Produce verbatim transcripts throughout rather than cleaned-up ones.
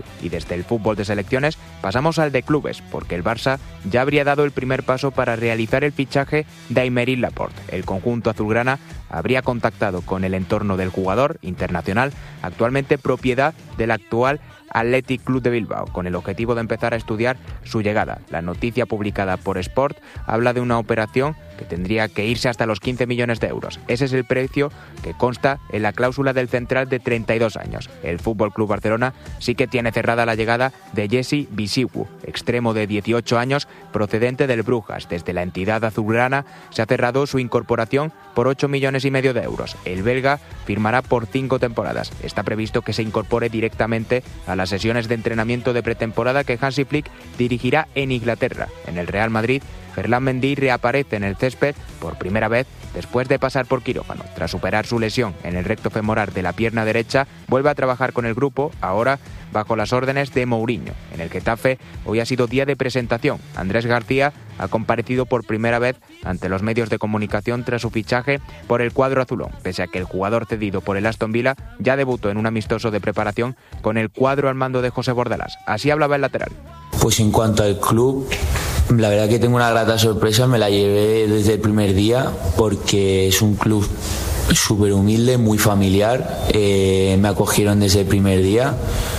Y desde el fútbol de selecciones pasamos al de clubes, porque el Barça ya habría dado el primer paso para realizar el fichaje de Aymeric Laporte. El conjunto azulgrana habría contactado con el entorno del jugador internacional, actualmente propiedad del actual Athletic Club de Bilbao, con el objetivo de empezar a estudiar su llegada. La noticia publicada por Sport habla de una operación que tendría que irse hasta los quince millones de euros. Ese es el precio que consta en la cláusula del central de treinta y dos años. El F C Barcelona sí que tiene cerrada la llegada de Jesse Bisigu, extremo de dieciocho años procedente del Brujas. Desde la entidad azulgrana se ha cerrado su incorporación por ocho millones y medio de euros. El belga firmará por cinco temporadas. Está previsto que se incorpore directamente a las sesiones de entrenamiento de pretemporada que Hansi Flick dirigirá en Inglaterra. En el Real Madrid, Ferland Mendy reaparece en el césped por primera vez después de pasar por quirófano. Tras superar su lesión en el recto femoral de la pierna derecha, vuelve a trabajar con el grupo, ahora bajo las órdenes de Mourinho. En el Getafe hoy ha sido día de presentación. Andrés García ha comparecido por primera vez ante los medios de comunicación tras su fichaje por el cuadro azulón, pese a que el jugador cedido por el Aston Villa ya debutó en un amistoso de preparación con el cuadro al mando de José Bordalás. Así hablaba el lateral. Pues en cuanto al club, la verdad que tengo una grata sorpresa, me la llevé desde el primer día porque es un club súper humilde, muy familiar, eh, me acogieron desde el primer día,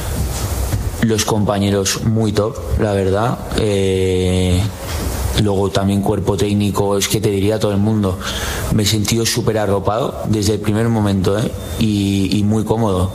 los compañeros muy top, la verdad, eh, luego también cuerpo técnico, es que te diría todo el mundo, me he sentido súper arropado desde el primer momento, ¿eh? y, y muy cómodo,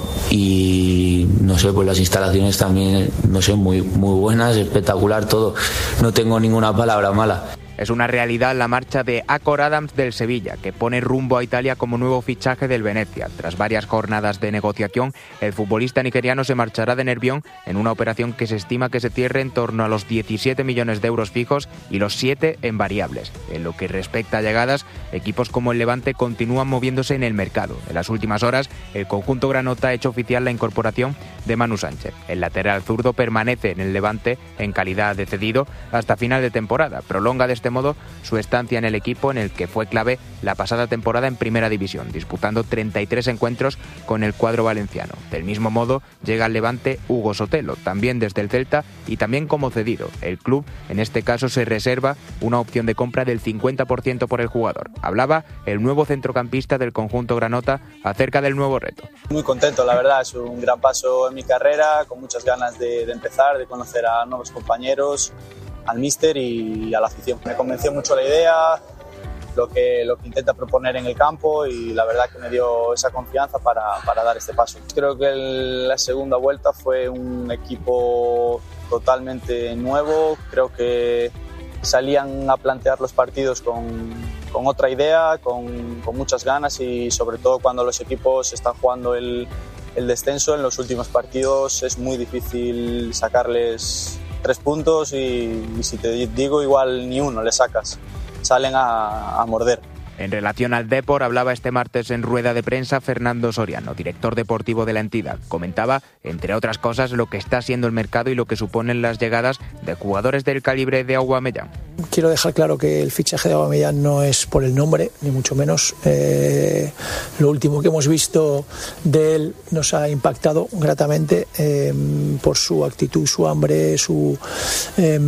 y no sé, pues las instalaciones también, no sé, muy, muy buenas, espectacular todo, no tengo ninguna palabra mala. Es una realidad la marcha de Acor Adams del Sevilla, que pone rumbo a Italia como nuevo fichaje del Venezia. Tras varias jornadas de negociación, el futbolista nigeriano se marchará de Nervión en una operación que se estima que se cierre en torno a los diecisiete millones de euros fijos y los siete en variables. En lo que respecta a llegadas, equipos como el Levante continúan moviéndose en el mercado. En las últimas horas, el conjunto granota ha hecho oficial la incorporación de Manu Sánchez. El lateral zurdo permanece en el Levante en calidad de cedido hasta final de temporada. Prolonga de este modo su estancia en el equipo en el que fue clave la pasada temporada en Primera División, disputando treinta y tres encuentros con el cuadro valenciano. Del mismo modo llega al Levante Hugo Sotelo, también desde el Celta y también como cedido. El club en este caso se reserva una opción de compra del cincuenta por ciento por el jugador. Hablaba el nuevo centrocampista del conjunto granota acerca del nuevo reto. Muy contento, la verdad, es un gran paso en mi carrera, con muchas ganas de, de empezar, de conocer a nuevos compañeros, al míster y a la afición. Me convenció mucho la idea, lo que, lo que intenta proponer en el campo y la verdad que me dio esa confianza para, para dar este paso. Creo que el, la segunda vuelta fue un equipo totalmente nuevo, creo que salían a plantear los partidos con, con otra idea, con, con muchas ganas y sobre todo cuando los equipos están jugando el, el descenso en los últimos partidos es muy difícil sacarles tres puntos y, y si te digo igual ni uno le sacas, salen a, a morder. En relación al Depor, hablaba este martes en rueda de prensa Fernando Soriano, director deportivo de la entidad. Comentaba, entre otras cosas, lo que está siendo el mercado y lo que suponen las llegadas de jugadores del calibre de Aubameyang. Quiero dejar claro que el fichaje de Aubameyang no es por el nombre, ni mucho menos. Eh, lo último que hemos visto de él nos ha impactado gratamente eh, por su actitud, su hambre, su eh,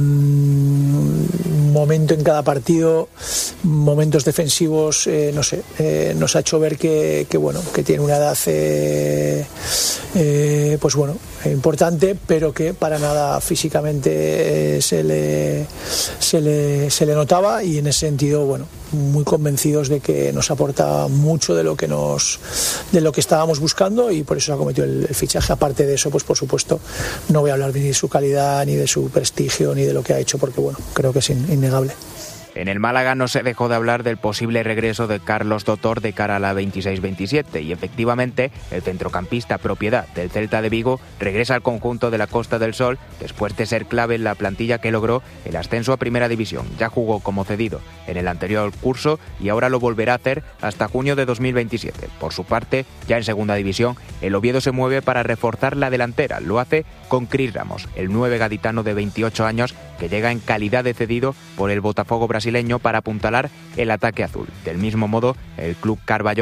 momento en cada partido, momentos defensivos, eh, no sé, eh, nos ha hecho ver que, que bueno, que tiene una edad eh, eh, pues bueno, importante, pero que para nada físicamente eh, se le se le se le notaba y en ese sentido, bueno, muy convencidos de que nos aporta mucho de lo que nos de lo que estábamos buscando y por eso se ha cometido el, el fichaje. Aparte de eso, pues por supuesto no voy a hablar ni de su calidad ni de su prestigio ni de lo que ha hecho porque bueno, creo que es innegable. En el Málaga no se dejó de hablar del posible regreso de Carlos Dotor de cara a la veintiséis veintisiete y efectivamente el centrocampista propiedad del Celta de Vigo regresa al conjunto de la Costa del Sol después de ser clave en la plantilla que logró el ascenso a Primera División. Ya jugó como cedido en el anterior curso y ahora lo volverá a hacer hasta junio de dos mil veintisiete. Por su parte, ya en Segunda División, el Oviedo se mueve para reforzar la delantera. Lo hace con Cris Ramos, el nueve gaditano de veintiocho años que llega en calidad de cedido por el Botafogo brasileño para apuntalar el ataque azul. Del mismo modo, el club Carballón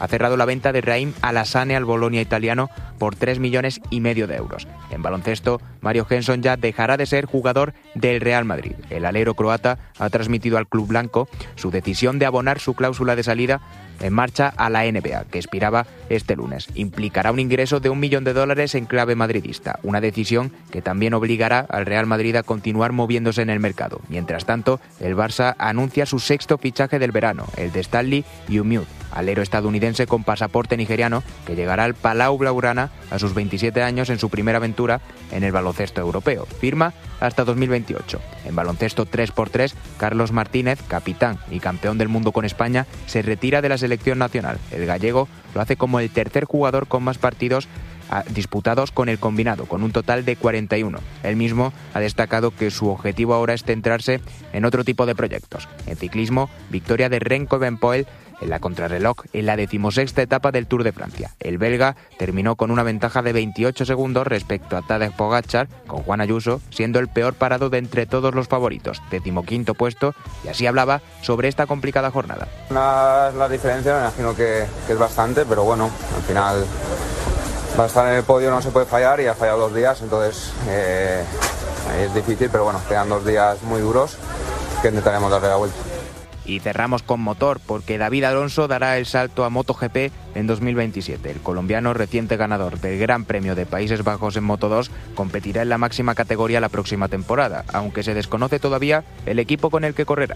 ha cerrado la venta de Raheem Alassane al Bolonia italiano por tres millones y medio de euros. En baloncesto, Mario Henson ya dejará de ser jugador del Real Madrid. El alero croata ha transmitido al club blanco su decisión de abonar su cláusula de salida en marcha a la N B A, que expiraba este lunes. Implicará un ingreso de un millón de dólares en clave madridista, una decisión que también obligará al Real Madrid a continuar moviéndose en el mercado. Mientras tanto, el Barça anuncia su sexto fichaje del verano, el de Stanley Umude, alero estadounidense con pasaporte nigeriano, que llegará al Palau Blaugrana a sus veintisiete años en su primera aventura en el baloncesto europeo. Firma hasta dos mil veintiocho. En baloncesto tres por tres, Carlos Martínez, capitán y campeón del mundo con España, se retira de la selección nacional. El gallego lo hace como el tercer jugador con más partidos disputados con el combinado, con un total de cuarenta y uno. Él mismo ha destacado que su objetivo ahora es centrarse en otro tipo de proyectos. En ciclismo, victoria de Remco Evenepoel en la contrarreloj en la decimosexta etapa del Tour de Francia. El belga terminó con una ventaja de veintiocho segundos respecto a Tadej Pogačar, con Juan Ayuso siendo el peor parado de entre todos los favoritos, decimoquinto puesto, y así hablaba sobre esta complicada jornada. La, la diferencia me imagino que, que es bastante, pero bueno, al final va a estar en el podio, no se puede fallar y ha fallado dos días, entonces eh, es difícil, pero bueno, quedan dos días muy duros que intentaremos darle la vuelta. Y cerramos con motor, porque David Alonso dará el salto a MotoGP en dos mil veintisiete. El colombiano, reciente ganador del Gran Premio de Países Bajos en Moto dos, competirá en la máxima categoría la próxima temporada, aunque se desconoce todavía el equipo con el que correrá.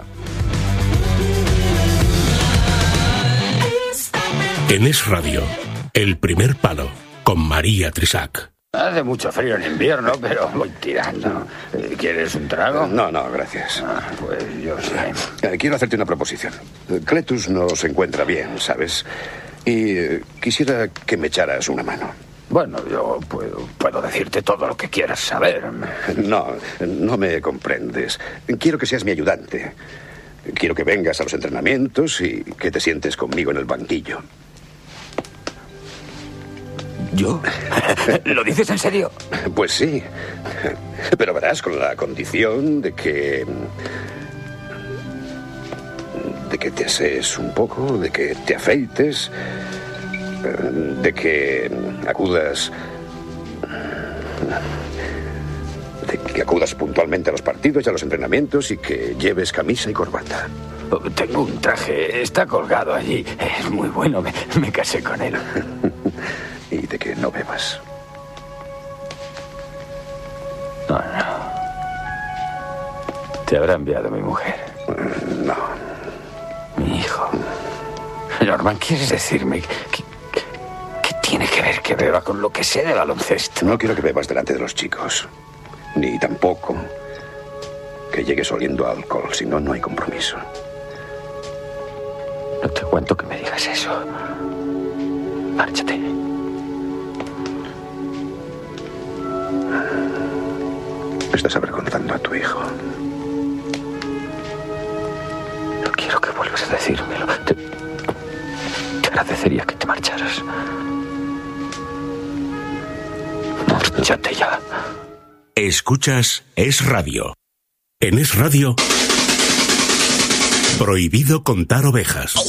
En Es Radio, El Primer Palo, con María Trisac. Hace mucho frío en invierno, pero voy tirando. ¿Quieres un trago? No, no, gracias. Ah, pues yo sé. Quiero hacerte una proposición. Cletus no se encuentra bien, ¿sabes? Y eh, quisiera que me echaras una mano. Bueno, yo puedo, puedo decirte todo lo que quieras saber. No, no me comprendes. Quiero que seas mi ayudante. Quiero que vengas a los entrenamientos y que te sientes conmigo en el banquillo. ¿Yo? ¿Lo dices en serio? Pues sí. Pero verás, con la condición de que... de que te asees un poco, de que te afeites, de que acudas... de que acudas puntualmente a los partidos y a los entrenamientos y que lleves camisa y corbata. Tengo un traje, está colgado allí. Es muy bueno, me, me casé con él. Y de que no bebas. No, no. Te habrá enviado mi mujer. No. Mi hijo. Norman, ¿quieres decirme que, que, que tiene que ver que beba con lo que sé de baloncesto? No quiero que bebas delante de los chicos. Ni tampoco que llegues oliendo a alcohol, si no, no hay compromiso. No te aguanto que me digas eso. Márchate. Estás avergonzando a tu hijo. No quiero que vuelvas a decírmelo. Te, te agradecería que te marcharas. Márchate ya. Escuchas Es Radio. En Es Radio, prohibido contar ovejas.